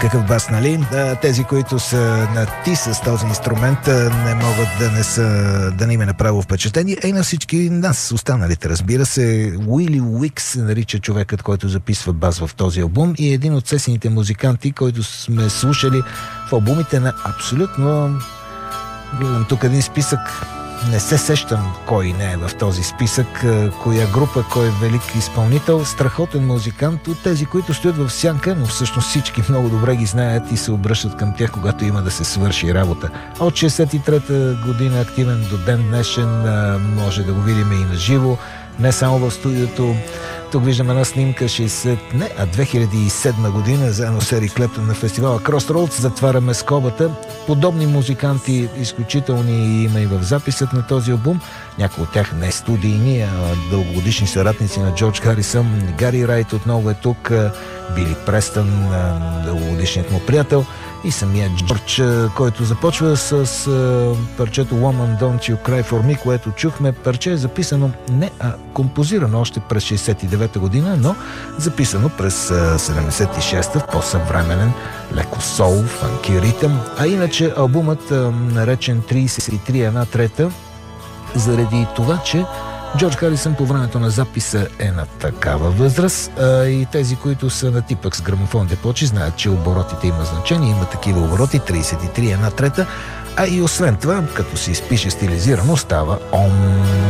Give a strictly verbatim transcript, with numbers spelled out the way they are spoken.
какъв бас, нали? Тези, които са на ти с този инструмент, не могат да не са, да не им е направило впечатление. Е, на всички нас, останалите, разбира се. Уили Уикс се нарича човекът, който записва бас в този албум и е един от сесените музиканти, който сме слушали в албумите на абсолютно... Гледам тук един списък. Не се сещам кой не е в този списък, коя група, кой е велик изпълнител, страхотен музикант от тези, които стоят в сянка, но всъщност всички много добре ги знаят и се обръщат към тях, когато има да се свърши работа. От шейсет и трета година активен до ден днешен, може да го видим и на живо, не само в студиото. Тук виждам една снимка шейсет, не, а две хиляди и седма година, заедно с Ерик Клептън на фестивала Crossroads. Затваряме скобата. Подобни музиканти, изключителни има и в записът на този албум. Някои от тях не студийни, а дългогодишни съратници на Джордж Харисън. Гари Райт отново е тук, Били Престън, дългогодишният му приятел, и самия Джордж, който започва с парчето Woman Don't You Cry For Me, което чухме. Парче е записано не, а композирано още през шейсет и девета година, но записано през седемдесет и шеста в по-съвременен леко соул, фанки ритъм. А иначе албумът, наречен трийсет и три една трета, заради това, че Джордж Харисън по времето на записа е на такава възраст, а и тези, които са на типък с грамофон депочи, знаят, че оборотите има значение, има такива обороти, трийсет и три една трета, а и освен това, като се изпише стилизирано, става ом.